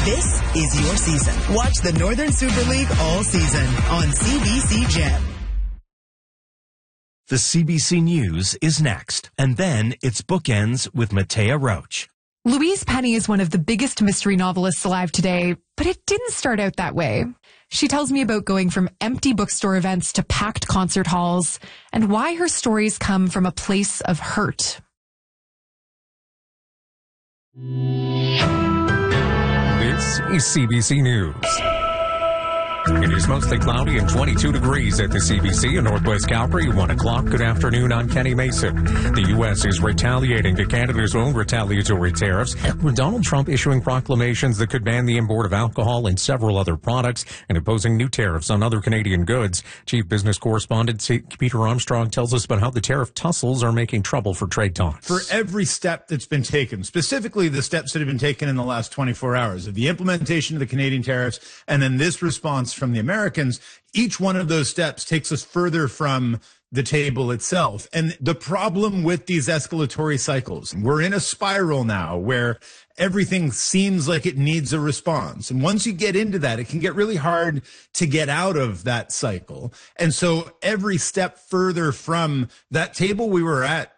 This is your season. Watch the Northern Super League all season on CBC Gem. The CBC News is next, and then it's Bookends with Matea Roach. Louise Penny is one of the biggest mystery novelists alive today, but it didn't start out that way. She tells me about going from empty bookstore events to packed concert halls and why her stories come from a place of hurt. This is CBC News. It is mostly cloudy and 22 degrees at the CBC in Northwest Calgary. 1 o'clock. Good afternoon. I'm Kenny Mason. The U.S. is retaliating to Canada's own retaliatory tariffs, with Donald Trump issuing proclamations that could ban the import of alcohol and several other products and imposing new tariffs on other Canadian goods. Chief Business Correspondent Peter Armstrong tells us about how the tariff tussles are making trouble for trade talks. For every step that's been taken, specifically the steps that have been taken in the last 24 hours of the implementation of the Canadian tariffs and then this response from the Americans, each one of those steps takes us further from the table itself. And the problem with these escalatory cycles, we're in a spiral now where everything seems like it needs a response. And once you get into that, it can get really hard to get out of that cycle. And so every step further from that table we were at,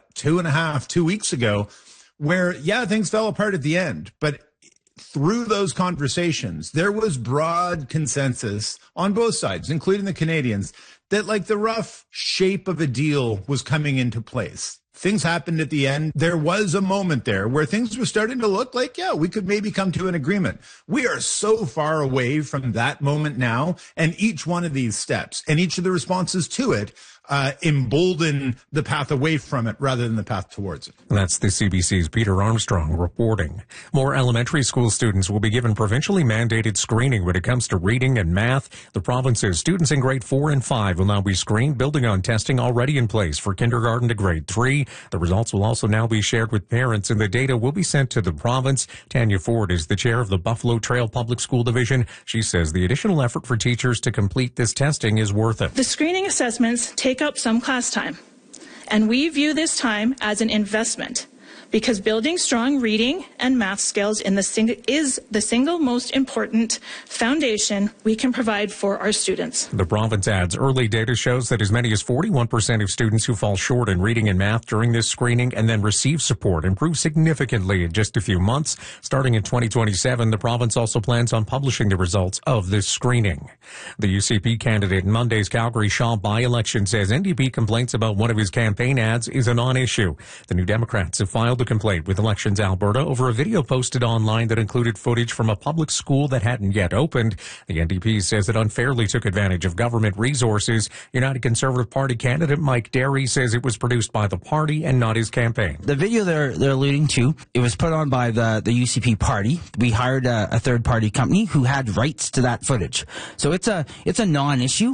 2 weeks ago, where, things fell apart at the end. But through those conversations, there was broad consensus on both sides, including the Canadians, that the rough shape of a deal was coming into place. Things happened at the end. There was a moment there where things were starting to look like, we could maybe come to an agreement. We are so far away from that moment now, and each one of these steps and each of the responses to it embolden the path away from it rather than the path towards it. That's the CBC's Peter Armstrong reporting. More elementary school students will be given provincially mandated screening when it comes to reading and math. The province says students in grade 4 and 5 will now be screened, building on testing already in place for kindergarten to grade 3. The results will also now be shared with parents, and the data will be sent to the province. Tanya Ford is the chair of the Buffalo Trail Public School Division. She says the additional effort for teachers to complete this testing is worth it. The screening assessments take up some class time, and we view this time as an investment because building strong reading and math skills is the single most important foundation we can provide for our students. The province adds early data shows that as many as 41% of students who fall short in reading and math during this screening and then receive support improve significantly in just a few months. Starting in 2027, the province also plans on publishing the results of this screening. The UCP candidate in Monday's Calgary Shaw by-election says NDP complaints about one of his campaign ads is a non-issue. The New Democrats have filed a complaint with Elections Alberta over a video posted online that included footage from a public school that hadn't yet opened. The NDP says it unfairly took advantage of government resources. United Conservative Party candidate Mike Derry says it was produced by the party and not his campaign. The video they're alluding to, it was put on by the UCP party. We hired a third-party company who had rights to that footage. So it's a non-issue,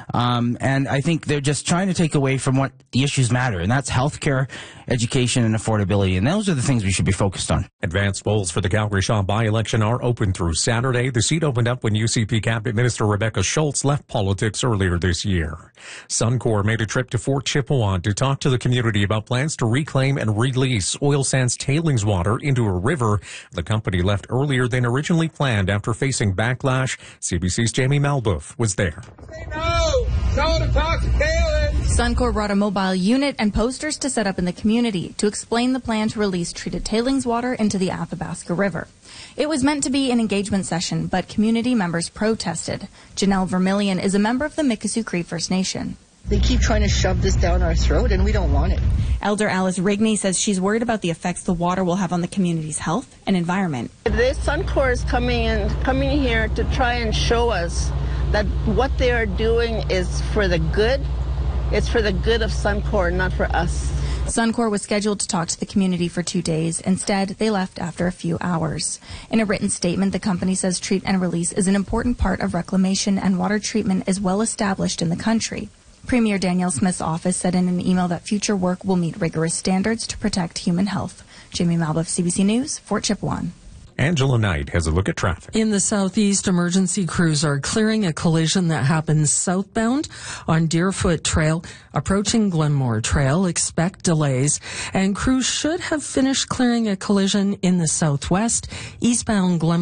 and I think they're just trying to take away from what the issues matter, and that's healthcare, education, and affordability. And those are the things we should be focused on. Advanced polls for the Calgary Shaw by-election are open through Saturday. The seat opened up when UCP Cabinet Minister Rebecca Schultz left politics earlier this year. Suncor made a trip to Fort Chipewyan to talk to the community about plans to reclaim and release oil sands tailings water into a river. The company left earlier than originally planned after facing backlash. CBC's Jamie Malbuff was there. Say no! No to toxic tailings! Suncor brought a mobile unit and posters to set up in the community to explain the plan to release treated tailings water into the Athabasca River. It was meant to be an engagement session, but community members protested. Janelle Vermillion is a member of the Mikisew Cree First Nation. They keep trying to shove this down our throat, and we don't want it. Elder Alice Rigney says she's worried about the effects the water will have on the community's health and environment. This Suncor is coming here to try and show us that what they are doing is for the good. It's for the good of Suncor, not for us. Suncor was scheduled to talk to the community for 2 days. Instead, they left after a few hours. In a written statement, the company says treat and release is an important part of reclamation and water treatment is well established in the country. Premier Danielle Smith's office said in an email that future work will meet rigorous standards to protect human health. Jamie Malbuff, CBC News, Fort Chipewyan. Angela Knight has a look at traffic. In the southeast, emergency crews are clearing a collision that happens southbound on Deerfoot Trail. Approaching Glenmore Trail, expect delays. And crews should have finished clearing a collision in the southwest, eastbound Glenmore